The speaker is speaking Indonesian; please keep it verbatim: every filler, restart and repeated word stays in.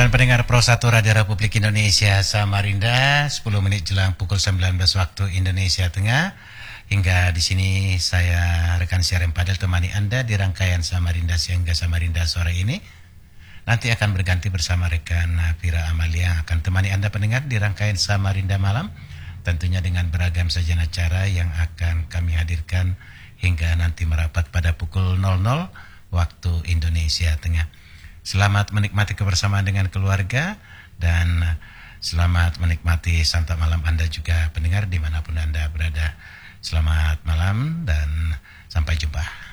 Dan pendengar Pro satu Radio Republik Indonesia Samarinda, sepuluh menit jelang pukul sembilan belas waktu Indonesia Tengah. Hingga di sini saya rekan siaran Padel temani Anda di rangkaian Samarinda Siangga Samarinda sore ini. Nanti akan berganti bersama rekan Fira Amalia yang akan temani Anda pendengar di rangkaian Samarinda Malam. Tentunya dengan beragam sajian acara yang akan kami hadirkan hingga nanti merapat pada pukul nol nol waktu Indonesia Tengah. Selamat menikmati kebersamaan dengan keluarga dan selamat menikmati santap malam Anda juga pendengar dimanapun Anda berada. Selamat malam dan sampai jumpa.